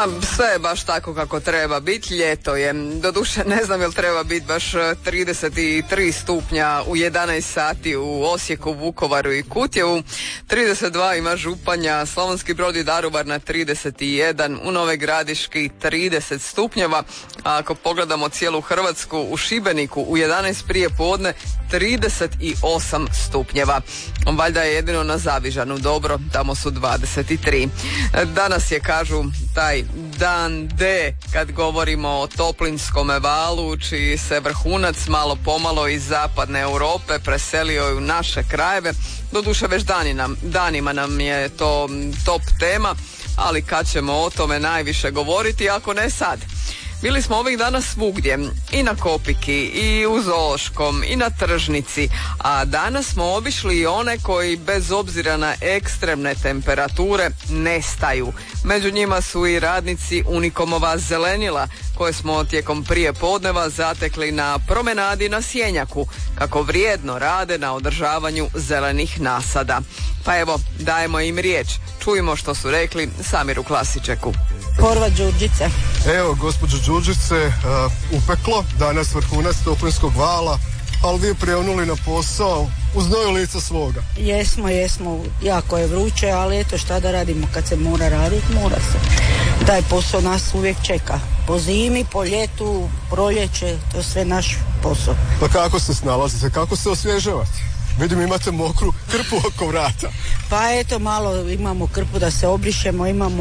Sve je baš tako kako treba biti, ljeto je. Doduše ne znam jel treba biti baš 33 stupnja u 11 sati u Osijeku, Vukovaru i Kutjevu. 32 ima Županja, Slavonski Brod i Daruvar na 31, u Nove Gradiški 30 stupnjeva. A ako pogledamo cijelu Hrvatsku, u Šibeniku u 11 prije podne 38 stupnjeva. Valjda je jedino na Zavižanu dobro, tamo su 23. Danas je, kažu, taj dan D kad govorimo o toplinskom valu, čiji se vrhunac malo pomalo iz zapadne Europe preselio u naše krajeve. Doduše već danima nam je to top tema, ali kad ćemo o tome najviše govoriti ako ne sad? Bili smo ovih dana svugdje, i na Kopiki, i u Zoološkom, i na tržnici, a danas smo obišli i one koji bez obzira na ekstremne temperature nestaju. Među njima su i radnici Unikomova zelenila, koje smo tijekom prije podneva zatekli na promenadi na Sjenjaku, kako vrijedno rade na održavanju zelenih nasada. Pa evo, dajemo im riječ, čujemo što su rekli Samiru Klasičeku. Horvat Đurđice. Evo, gospođo Đurđice, upeklo, danas vrhunac toplinskog vala, ali vi prionuli na posao u znoju lica svoga. Jesmo, jako je vruće, ali eto šta da radimo, kad se mora raditi, mora se. Taj posao nas uvijek čeka. Po zimi, po ljetu, proljeće, to je sve naš posao. Pa kako se snalazite, kako se osvježavate? Vidim imate mokru krpu oko vrata. Pa eto, malo imamo krpu da se obrišemo,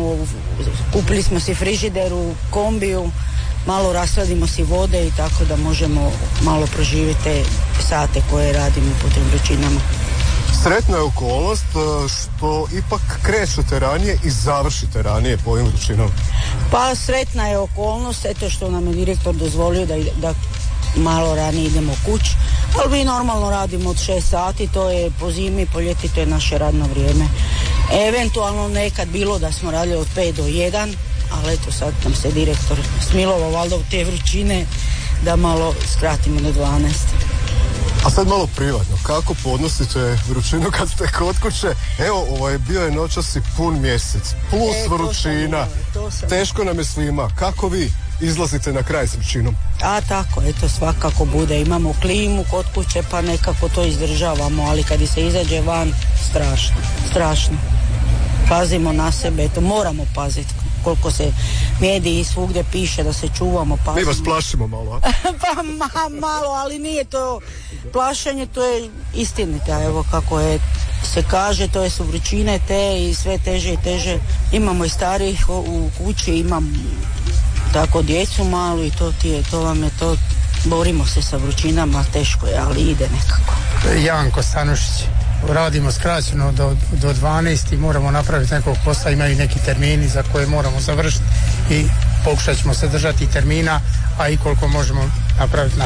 kupili smo si frižider u kombiju, malo rasladimo si vode i tako da možemo malo proživjeti te sate koje radimo po tim vrućinama. Sretna je okolnost što ipak krećete ranije i završite ranije po ovim vrućinama. Pa sretna je okolnost, eto što nam je direktor dozvolio da malo ranije idemo kući, ali mi normalno radimo od 6 sati, to je po zimi, po ljeti, to je naše radno vrijeme. Eventualno nekad bilo da smo radili od 5 do 1, ali eto sad nam se direktor smilovao valjda u te vrućine da malo skratimo do 12. A sad malo privatno, kako podnosite vrućinu kad ste kod kuće? Evo, bio je noćas i pun mjesec, plus vrućina, teško nam je svima. Kako vi izlazite na kraj s vrućinom? A tako, eto, svakako bude. Imamo klimu kod kuće pa nekako to izdržavamo, ali kad se izađe van, strašno. Pazimo na sebe, eto, moramo paziti. Koliko se mediji svugdje piše da se čuvamo, pazimo. Mi vas plašimo malo, a? Pa malo, ali nije to plašenje, to je istinita, evo kako je se kaže, to su vrućine te i sve teže i teže. Imamo i starijih u kući, imam tako djecu malu i to vam je to, borimo se sa vrućinama, teško je, ali ide nekako. Janko Stanušić, radimo skraćeno do 12 i moramo napraviti nekog posla, imaju neki termini za koje moramo završiti i pokušat ćemo se držati termina, a i koliko možemo napraviti.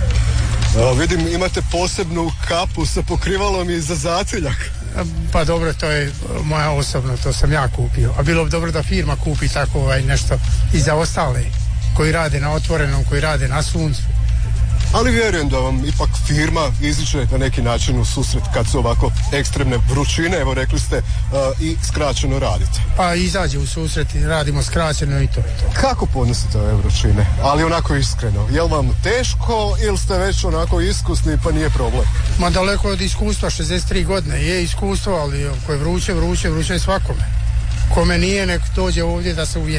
Vidim, imate posebnu kapu sa pokrivalom i za zatiljak. Pa dobro, to je moja osobno, to sam ja kupio. A bilo bi dobro da firma kupi tako nešto i za ostale koji rade na otvorenom, koji rade na suncu. Ali vjerujem da vam ipak firma iziđe na neki način u susret kad su ovako ekstremne vrućine, evo rekli ste, i skraćeno radite. Pa izađe u susret i radimo skraćeno i to je to. Kako podnosite ove vrućine? Ali onako iskreno, je li vam teško ili ste već onako iskusni pa nije problem? Ma daleko od iskustva, 63 godine je iskustvo, ali ako je vruće je svakome. Kome nije, nek dođe ovdje da se uvjeri.